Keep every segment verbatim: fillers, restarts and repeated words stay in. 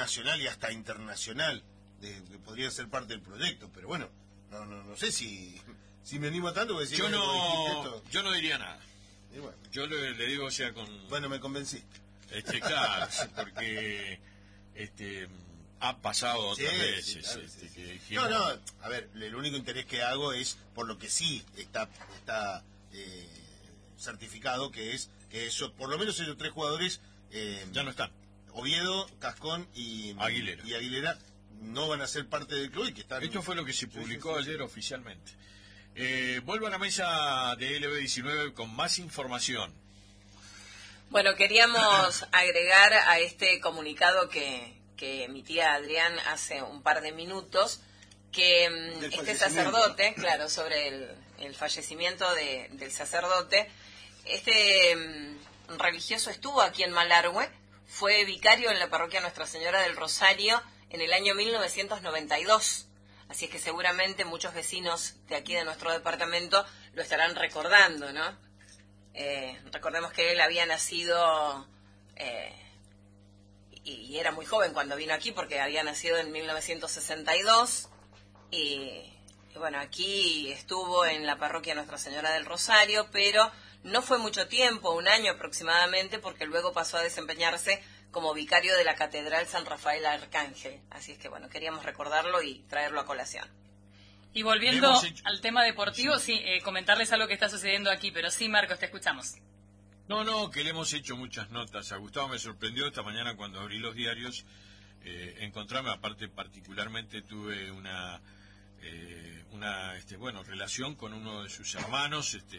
nacional y hasta internacional, de, que podría ser parte del proyecto, pero bueno, no no no sé si si me animo tanto, porque si yo no, no yo no diría nada. Y bueno, yo le, le digo, o sea, con bueno, me convenciste. Este, claro, porque este ha pasado otras sí, veces. Sí, claro, este, sí, que sí. dijimos... No, no, a ver, el único interés que hago es por lo que sí está está eh, certificado, que es que eso, por lo menos esos tres jugadores eh, ya no están. Oviedo, Cascón y Aguilera. y Aguilera no van a ser parte del club y que están... Esto fue lo que se publicó sí, sí, sí, ayer sí. oficialmente. Eh, vuelvo a la mesa de L B diecinueve con más información. Bueno, queríamos agregar a este comunicado que, que emitía Adrián hace un par de minutos, que Del este sacerdote, claro, sobre el, el fallecimiento de, del sacerdote, este um, religioso estuvo aquí en Malargüe, fue vicario en la parroquia Nuestra Señora del Rosario en el año mil novecientos noventa y dos. Así es que seguramente muchos vecinos de aquí de nuestro departamento lo estarán recordando, ¿no? Eh, recordemos que él había nacido eh, y, y era muy joven cuando vino aquí, porque había nacido en mil novecientos sesenta y dos y, y bueno, aquí estuvo en la parroquia Nuestra Señora del Rosario, pero no fue mucho tiempo, un año aproximadamente, porque luego pasó a desempeñarse como vicario de la Catedral San Rafael Arcángel. Así es que bueno, queríamos recordarlo y traerlo a colación. Y volviendo hecho... al tema deportivo, sí, sí eh, comentarles algo que está sucediendo aquí, pero sí, Marcos, te escuchamos. No, no, que le hemos hecho muchas notas. A Gustavo me sorprendió esta mañana cuando abrí los diarios, eh, encontrarme, aparte particularmente tuve una, eh, una este, bueno, relación con uno de sus hermanos, este,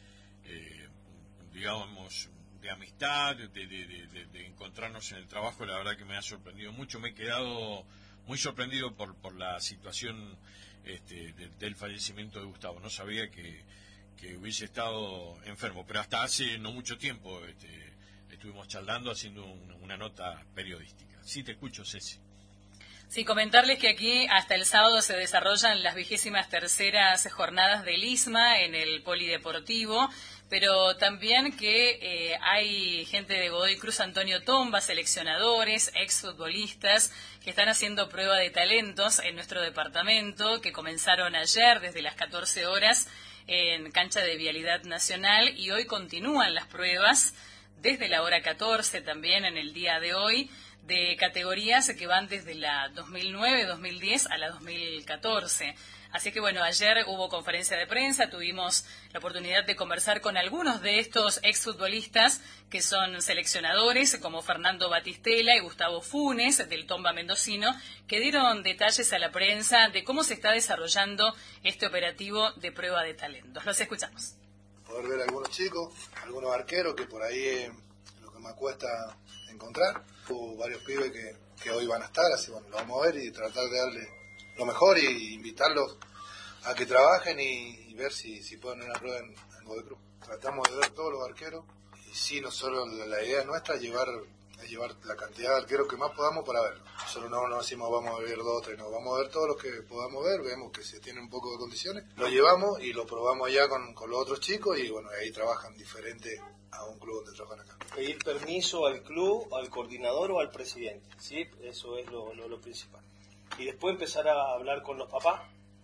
eh, digamos, de amistad, de, de, de, de, de encontrarnos en el trabajo. La verdad que me ha sorprendido mucho, me he quedado muy sorprendido por, por la situación Este, de, del fallecimiento de Gustavo. No sabía que, que hubiese estado enfermo, pero hasta hace no mucho tiempo este, estuvimos charlando, haciendo un, una nota periodística. Sí, te escucho, Ceci. Sí, comentarles que aquí hasta el sábado se desarrollan las vigésimas terceras jornadas del ISMA en el Polideportivo, pero también que eh, hay gente de Godoy Cruz, Antonio Tomba, seleccionadores, exfutbolistas, que están haciendo prueba de talentos en nuestro departamento, que comenzaron ayer desde las catorce horas en cancha de Vialidad Nacional y hoy continúan las pruebas desde la hora catorce también en el día de hoy, de categorías que van desde la dos mil nueve, dos mil diez a la dos mil catorce. Así que bueno, ayer hubo conferencia de prensa, tuvimos la oportunidad de conversar con algunos de estos exfutbolistas que son seleccionadores, como Fernando Batistela y Gustavo Funes, del Tomba mendocino, que dieron detalles a la prensa de cómo se está desarrollando este operativo de prueba de talentos. Los escuchamos. Poder ver a algunos chicos, algunos arqueros que por ahí es lo que me cuesta encontrar. Hubo varios pibes que, que hoy van a estar, así bueno, lo vamos a ver y tratar de darle lo mejor y invitarlos a que trabajen y, y ver si, si pueden ir a prueba en, en Godoy Cruz. Tratamos de ver todos los arqueros y sí, nosotros la idea nuestra es llevar, es llevar la cantidad de arqueros que más podamos para verlo. Nosotros no nos decimos vamos a ver dos o tres, no, vamos a ver todos los que podamos ver, vemos que se tiene un poco de condiciones, lo llevamos y lo probamos allá con, con los otros chicos y bueno, ahí trabajan diferente a un club donde trabajan acá. Pedir permiso al club, al coordinador o al presidente, ¿sí? Eso es lo, lo, lo principal. Y después empezar a hablar con los papás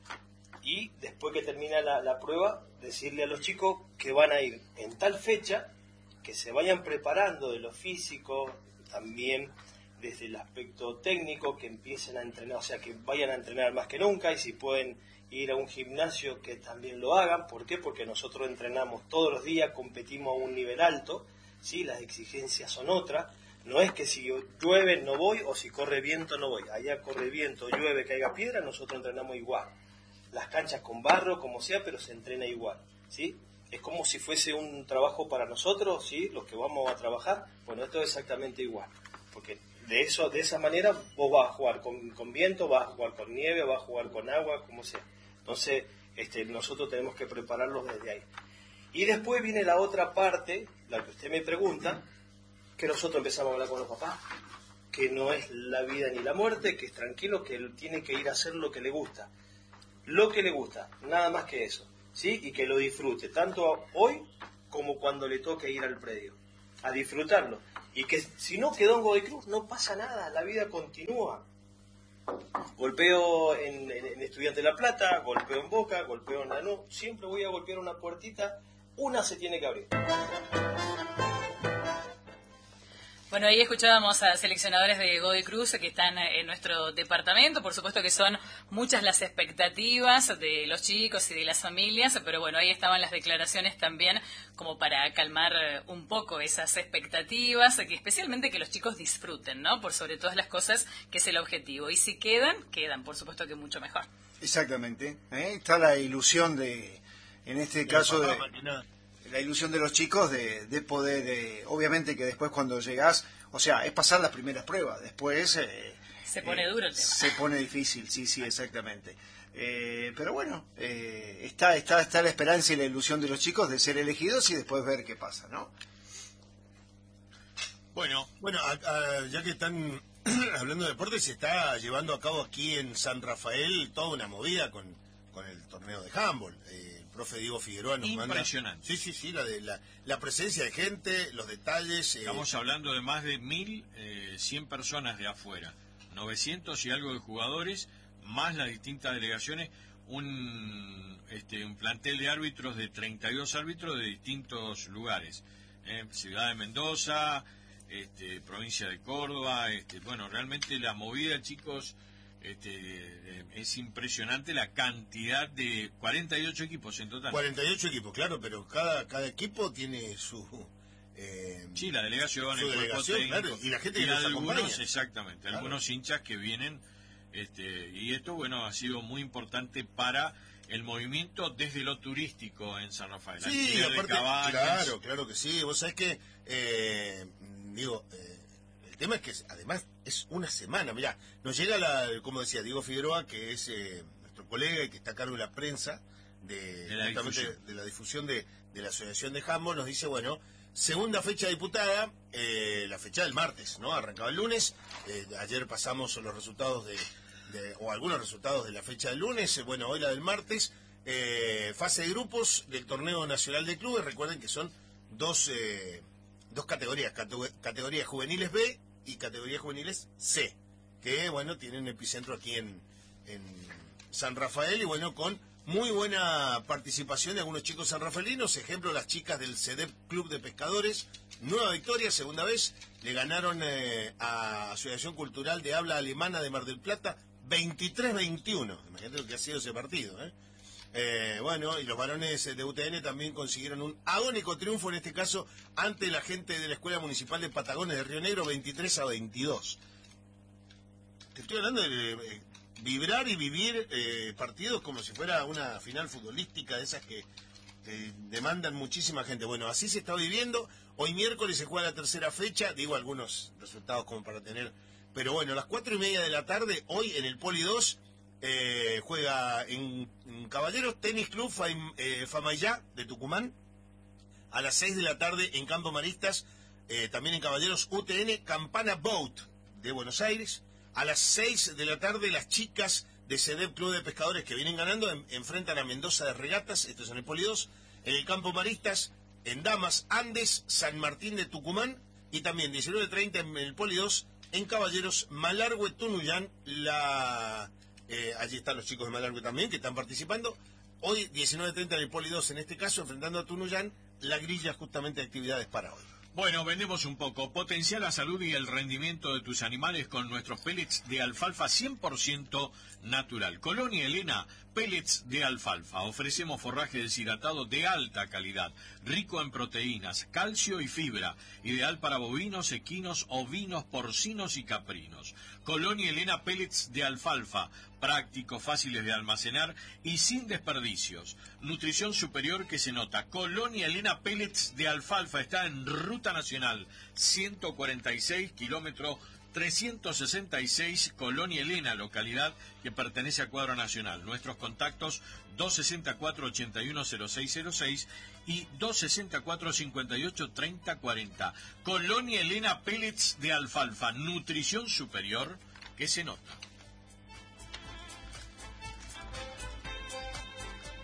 y después que termina la, la prueba, decirle a los chicos que van a ir en tal fecha, que se vayan preparando de lo físico, también desde el aspecto técnico, que empiecen a entrenar, o sea, que vayan a entrenar más que nunca y si pueden ir a un gimnasio que también lo hagan. ¿Por qué? Porque nosotros entrenamos todos los días, competimos a un nivel alto, ¿sí? Las exigencias son otras. No es que si llueve no voy o si corre viento no voy. Allá corre viento, llueve, caiga piedra, nosotros entrenamos igual. Las canchas con barro, como sea, pero se entrena igual, ¿sí? Es como si fuese un trabajo para nosotros, ¿sí? Los que vamos a trabajar. Bueno, esto es exactamente igual. Porque de eso, de esa manera vos vas a jugar con, con viento, vas a jugar con nieve, vas a jugar con agua, como sea. Entonces, este, nosotros tenemos que prepararlos desde ahí. Y después viene la otra parte, la que usted me pregunta, que nosotros empezamos a hablar con los papás, que no es la vida ni la muerte, que es tranquilo, que él tiene que ir a hacer lo que le gusta. Lo que le gusta, nada más que eso, ¿sí? Y que lo disfrute, tanto hoy como cuando le toque ir al predio, a disfrutarlo. Y que si no quedó en Godoy Cruz, no pasa nada, la vida continúa. Golpeo en, en, en Estudiantes de La Plata, golpeo en Boca, golpeo en Lanús, siempre voy a golpear una puertita, una se tiene que abrir. Bueno, ahí escuchábamos a seleccionadores de Godoy Cruz que están en nuestro departamento. Por supuesto que son muchas las expectativas de los chicos y de las familias, pero bueno, ahí estaban las declaraciones también como para calmar un poco esas expectativas, que especialmente que los chicos disfruten, ¿no? Por sobre todas las cosas, que es el objetivo. Y si quedan, quedan, por supuesto que mucho mejor. Exactamente. ¿eh? Está la ilusión de, en este caso de... la ilusión de los chicos de, de poder, eh, obviamente que después cuando llegás, o sea, es pasar las primeras pruebas, después... Eh, se pone eh, duro el tema. Se pone difícil, sí, sí, exactamente. Eh, pero bueno, eh, está, está, está la esperanza y la ilusión de los chicos de ser elegidos y después ver qué pasa, ¿no? Bueno, bueno, a, a, ya que están hablando de deporte, se está llevando a cabo aquí en San Rafael toda una movida con, con el torneo de handball. Eh, profe Diego Figueroa nos manda... Impresionante. Sí, sí, sí, la, de, la, la presencia de gente, los detalles... Eh... Estamos hablando de más de mil cien personas de afuera, novecientos y algo de jugadores, más las distintas delegaciones, un, este, un plantel de árbitros de treinta y dos árbitros de distintos lugares, eh, Ciudad de Mendoza, este, provincia de Córdoba, este, bueno, realmente la movida, chicos... Este, eh, es impresionante la cantidad de cuarenta y ocho equipos en total. cuarenta y ocho equipos, claro, pero cada cada equipo tiene su... Eh, sí, la delegación, su el delegación, claro, y la gente y que los algunos, acompaña. Exactamente, claro. Algunos hinchas que vienen, este, y esto, bueno, ha sido muy importante para el movimiento desde lo turístico en San Rafael. Sí, aparte, claro, claro que sí. Vos sabés que, eh, digo... Eh, el tema es que además es una semana, mirá, nos llega la, como decía Diego Figueroa, que es eh, nuestro colega y que está a cargo de la prensa de, de, la, difusión. de la difusión de, de la Asociación de Handball, nos dice, bueno, segunda fecha diputada, eh, la fecha del martes, ¿no? Arrancaba el lunes, eh, ayer pasamos los resultados de, de, o algunos resultados de la fecha del lunes, eh, bueno, hoy la del martes, eh, fase de grupos del Torneo Nacional de Clubes, recuerden que son dos, eh, dos categorías, categorías juveniles B y categorías juveniles C, que bueno, tienen epicentro aquí en, en San Rafael y bueno, con muy buena participación de algunos chicos sanrafaelinos, ejemplo las chicas del C E D E P Club de Pescadores, nueva victoria, segunda vez, le ganaron eh, a Asociación Cultural de Habla Alemana de Mar del Plata veintitrés veintiuno, imagínate lo que ha sido ese partido, ¿eh? Eh, bueno, y los varones de U T N también consiguieron un agónico triunfo, en este caso, ante la gente de la Escuela Municipal de Patagones de Río Negro, veintitrés a veintidós. Te estoy hablando de eh, vibrar y vivir eh, partidos como si fuera una final futbolística de esas que eh, demandan muchísima gente. Bueno, así se está viviendo. Hoy miércoles se juega la tercera fecha, digo algunos resultados como para tener... Pero bueno, a las cuatro y media de la tarde, hoy en el Poli dos... Eh, juega en, en Caballeros Tenis Club Fam, eh, Famayá de Tucumán. A las seis de la tarde en Campo Maristas, eh, también en Caballeros U T N Campana Boat de Buenos Aires. A las seis de la tarde las chicas de C E D E P Club de Pescadores que vienen ganando en, enfrentan a Mendoza de Regatas, esto es en el Poli dos. En el Campo Maristas, en Damas, Andes, San Martín de Tucumán. Y también diecinueve treinta en el Poli dos, en Caballeros Malargüe Tunuyán, la... Eh, allí están los chicos de Malargüe también que están participando. Hoy diecinueve treinta en el Poli dos, en este caso, enfrentando a Tunuyán, la grilla justamente de actividades para hoy. Bueno, vendemos un poco. Potencia la salud y el rendimiento de tus animales con nuestros pellets de alfalfa cien por ciento natural. Colonia Elena, pellets de alfalfa. Ofrecemos forraje deshidratado de alta calidad, rico en proteínas, calcio y fibra, ideal para bovinos, equinos, ovinos, porcinos y caprinos. Colonia Elena, pellets de alfalfa, prácticos, fáciles de almacenar y sin desperdicios. Nutrición superior que se nota. Colonia Elena, pellets de alfalfa, está en Ruta Nacional ciento cuarenta y seis, kilómetro trescientos sesenta y seis, Colonia Elena, localidad que pertenece a Cuadro Nacional. Nuestros contactos dos sesenta y cuatro, ochenta y uno cero seis cero seis y dos sesenta y cuatro, cincuenta y ocho, treinta cuarenta. Colonia Elena, pellets de alfalfa, nutrición superior que se nota.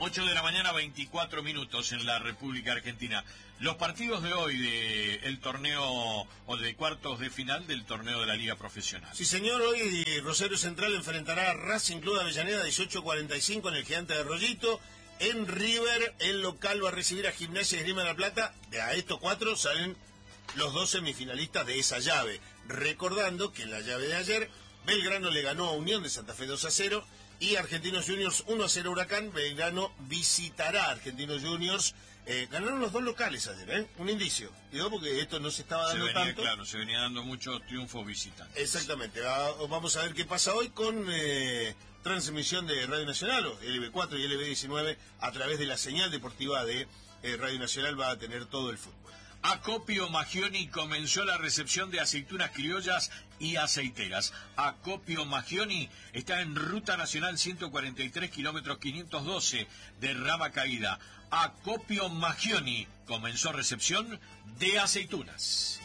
ocho de la mañana, veinticuatro minutos en la República Argentina. Los partidos de hoy del torneo, o de cuartos de final del torneo de la Liga Profesional. Sí, señor, hoy Rosario Central enfrentará a Racing Club de Avellaneda dieciocho cuarenta y cinco en el Gigante de Rollito. En River, el local va a recibir a Gimnasia y Esgrima de la Plata. De a estos cuatro salen los dos semifinalistas de esa llave. Recordando que en la llave de ayer, Belgrano le ganó a Unión de Santa Fe dos a cero y Argentinos Juniors uno a cero Huracán. Belgrano visitará a Argentinos Juniors. Eh, ganaron los dos locales ayer, ¿eh? Un indicio. Digo, porque esto no se estaba dando se venía, tanto. Claro, se venía dando muchos triunfos visitantes. Exactamente. Va, vamos a ver qué pasa hoy con eh, transmisión de Radio Nacional, o L B cuatro y L B diecinueve, a través de la señal deportiva de eh, Radio Nacional va a tener todo el fútbol. Acopio Magioni comenzó la recepción de aceitunas criollas y aceiteras. Acopio Magioni está en Ruta Nacional ciento cuarenta y tres, kilómetros quinientos doce de Rama Caída. Acopio Magioni comenzó recepción de aceitunas.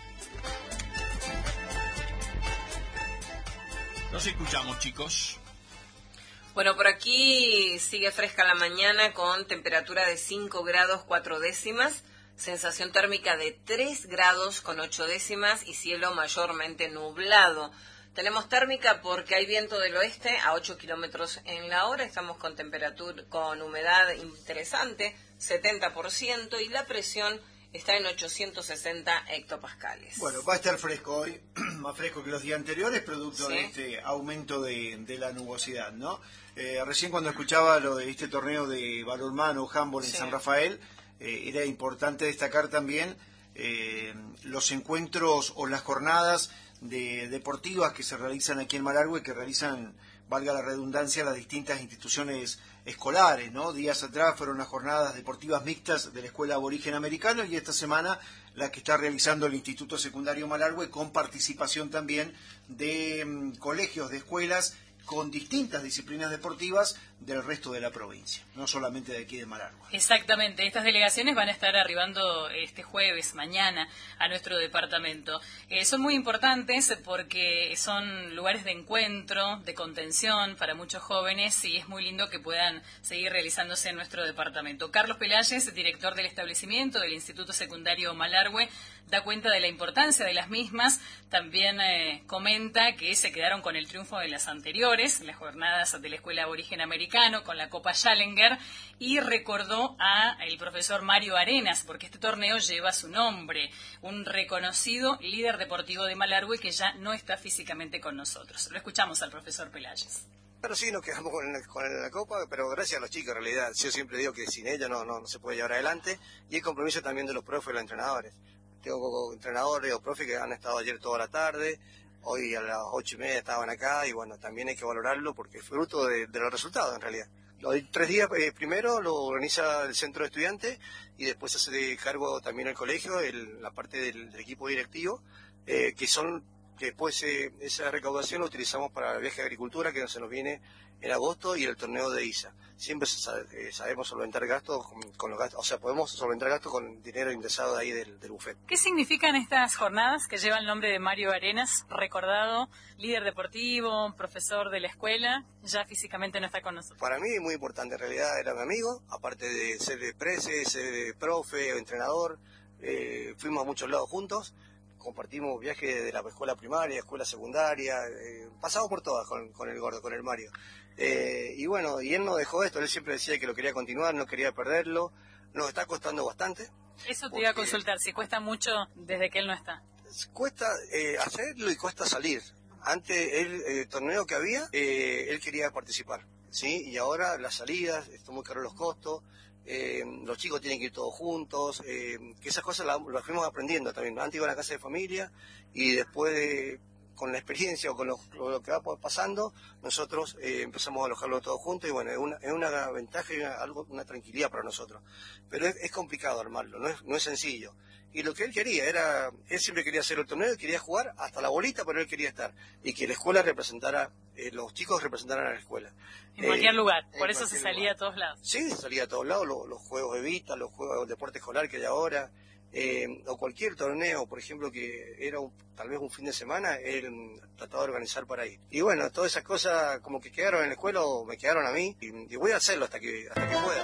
Nos escuchamos, chicos. Bueno, por aquí sigue fresca la mañana con temperatura de cinco grados cuatro décimas. Sensación térmica de tres grados con ocho décimas y cielo mayormente nublado. Tenemos térmica porque hay viento del oeste a ocho kilómetros en la hora. Estamos con temperatura, con humedad interesante, setenta por ciento, y la presión está en ochocientos sesenta hectopascales. Bueno, va a estar fresco hoy, más fresco que los días anteriores, producto ¿Sí? de este aumento de, de la nubosidad, ¿no? Eh, recién cuando escuchaba lo de este torneo de balonmano, handball en Sí. San Rafael, Eh, era importante destacar también eh, los encuentros o las jornadas de deportivas que se realizan aquí en Malargüe, que realizan, valga la redundancia, las distintas instituciones escolares, ¿no? Días atrás fueron las jornadas deportivas mixtas de la Escuela Aborigen Americano, y esta semana la que está realizando el Instituto Secundario Malargüe, con participación también de um, colegios, de escuelas con distintas disciplinas deportivas del resto de la provincia, no solamente de aquí de Malargüe. Exactamente, estas delegaciones van a estar arribando este jueves, mañana, a nuestro departamento. Eh, son muy importantes porque son lugares de encuentro, de contención para muchos jóvenes, y es muy lindo que puedan seguir realizándose en nuestro departamento. Carlos Pelayes, director del establecimiento del Instituto Secundario Malargüe, da cuenta de la importancia de las mismas. También eh, comenta que se quedaron con el triunfo de las anteriores, las jornadas de la Escuela Aborigen Americano, con la Copa Challenger, y recordó a el profesor Mario Arenas, porque este torneo lleva su nombre, un reconocido líder deportivo de Malargüe que ya no está físicamente con nosotros. Lo escuchamos al profesor Pelayes. Pero sí, nos quedamos con, el, con la Copa, pero gracias a los chicos, en realidad. Yo siempre digo que sin ellos no, no, no se puede llevar adelante, y el compromiso también de los profes y los entrenadores. Tengo entrenadores o profes que han estado ayer toda la tarde, hoy a las ocho y media estaban acá, y bueno, también hay que valorarlo porque es fruto de, de los resultados en realidad. Los tres días eh, primero lo organiza el centro de estudiantes, y después se hace de cargo también el colegio, el, la parte del, del equipo directivo, eh, que son que después eh, esa recaudación la utilizamos para el viaje de agricultura que se nos viene en agosto, y el torneo de I S A. Siempre sabe, eh, sabemos solventar gastos con, con los gastos, o sea, podemos solventar gastos con dinero ingresado de ahí del, del bufet. ¿Qué significan estas jornadas que llevan el nombre de Mario Arenas, recordado líder deportivo, profesor de la escuela, ya físicamente no está con nosotros? Para mí muy importante, en realidad era mi amigo, aparte de ser de prese, ser profe o entrenador, eh, fuimos a muchos lados juntos, compartimos viajes de la escuela primaria, escuela secundaria, eh, pasamos por todas con, con el gordo, con el Mario. Eh, y bueno, y él no dejó esto, él siempre decía que lo quería continuar, no quería perderlo, nos está costando bastante. Eso te iba a consultar, si cuesta mucho desde que él no está. Cuesta eh, hacerlo y cuesta salir. Antes, el eh, torneo que había, eh, él quería participar, ¿sí? Y ahora las salidas, están muy caros los costos, eh, los chicos tienen que ir todos juntos, eh, que esas cosas las, las fuimos aprendiendo también. Antes iba a la casa de familia, y después de, con la experiencia o con lo, lo que va pasando, nosotros eh, empezamos a alojarlo todos juntos, y bueno, es una, es una ventaja y una, algo, una tranquilidad para nosotros. Pero es, es complicado armarlo, no es, no es sencillo. Y lo que él quería era, él siempre quería hacer el torneo, quería jugar hasta la bolita, pero él quería estar, y que la escuela representara, eh, los chicos representaran a la escuela. En cualquier eh, lugar, en por eso se cualquier salía lugar. a todos lados. Sí, se salía a todos lados, los, los juegos Evita, los juegos de deporte escolar que hay ahora, eh, o cualquier torneo, por ejemplo, que era un, tal vez un fin de semana, él trataba de organizar para ir. Y bueno, todas esas cosas como que quedaron en la escuela o me quedaron a mí, y, y voy a hacerlo hasta que, hasta que pueda.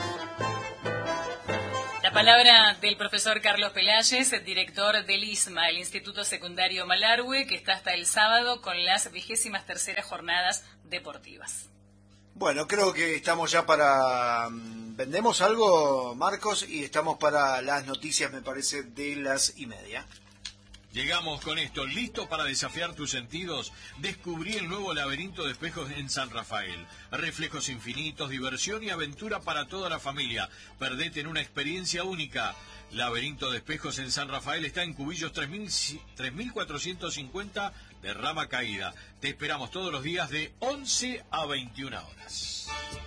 La palabra del profesor Carlos Pelayes, director del ISMA, el Instituto Secundario Malargüe, que está hasta el sábado con las vigésimas terceras jornadas deportivas. Bueno, creo que estamos ya para... ¿Vendemos algo, Marcos? Y estamos para las noticias, me parece, de las y media. Llegamos con esto, listo para desafiar tus sentidos. Descubrí el nuevo laberinto de espejos en San Rafael. Reflejos infinitos, diversión y aventura para toda la familia. Perdete en una experiencia única. Laberinto de espejos en San Rafael está en Cubillos tres mil cuatrocientos cincuenta de Rama Caída. Te esperamos todos los días de once a veintiuna horas.